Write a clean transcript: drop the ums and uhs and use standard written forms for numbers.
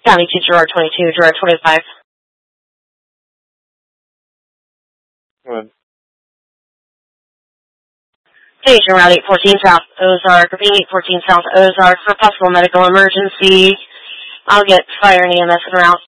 County 2, Gerard 22, Gerard 25. Good. Station Route 814 South Ozark, repeating 814 South Ozark for possible medical emergency. I'll get fire and EMS en route.